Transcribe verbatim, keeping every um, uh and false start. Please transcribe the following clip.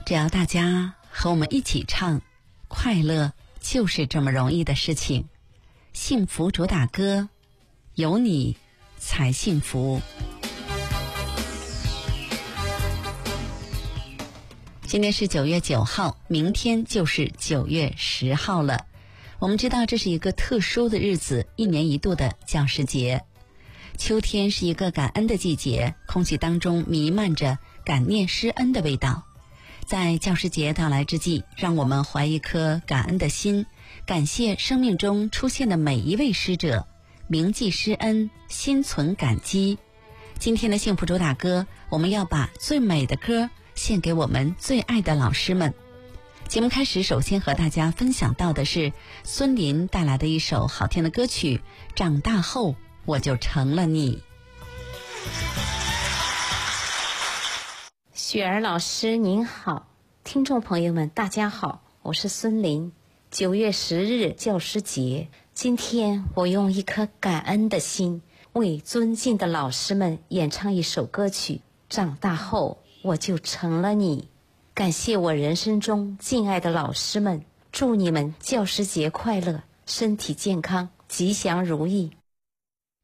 只要大家和我们一起唱，快乐就是这么容易的事情。幸福主打歌，有你才幸福。今天是九月九号，明天就是九月十号了。我们知道这是一个特殊的日子，一年一度的教师节。秋天是一个感恩的季节，空气当中弥漫着感念施恩的味道。在教师节到来之际，让我们怀一颗感恩的心，感谢生命中出现的每一位师者，铭记施恩，心存感激。今天的幸福主打歌，我们要把最美的歌献给我们最爱的老师们。节目开始，首先和大家分享到的是孙琳带来的一首好听的歌曲《长大后我就成了你》。 雪儿老师您好，听众朋友们大家好，我是孙琳。九月十日教师节，今天我用一颗感恩的心，为尊敬的老师们演唱一首歌曲《长大后我就成了你》。感谢我人生中敬爱的老师们，祝你们教师节快乐，身体健康，吉祥如意。